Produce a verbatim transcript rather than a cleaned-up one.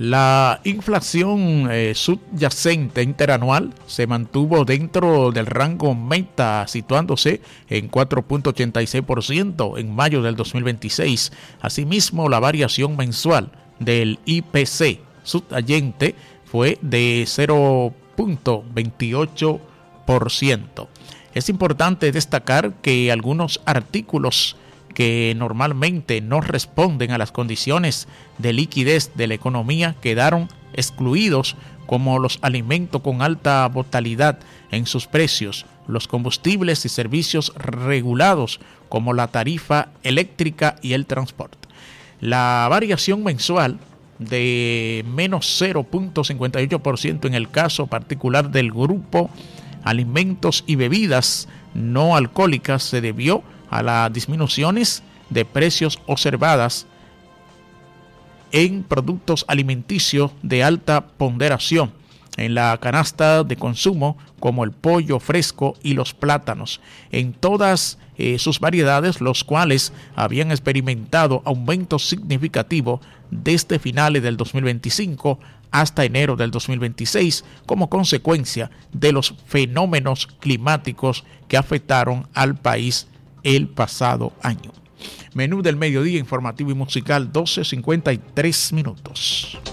La inflación eh, subyacente interanual se mantuvo dentro del rango meta, situándose en cuatro punto ochenta y seis por ciento en mayo del dos mil veintiséis. Asimismo, la variación mensual del I P C subyacente fue de cero punto veintiocho por ciento. Es importante destacar que algunos artículos que normalmente no responden a las condiciones de liquidez de la economía quedaron excluidos, como los alimentos con alta volatilidad en sus precios, los combustibles y servicios regulados como la tarifa eléctrica y el transporte. La variación mensual de menos cero punto cincuenta y ocho por ciento en el caso particular del grupo alimentos y bebidas no alcohólicas se debió a las disminuciones de precios observadas en productos alimenticios de alta ponderación en la canasta de consumo, como el pollo fresco y los plátanos, en todas eh, sus variedades, los cuales habían experimentado aumentos significativos desde finales del dos mil veinticinco hasta enero del dos mil veintiséis, como consecuencia de los fenómenos climáticos que afectaron al país el pasado año. Menú del mediodía, informativo y musical, doce cincuenta y tres minutos.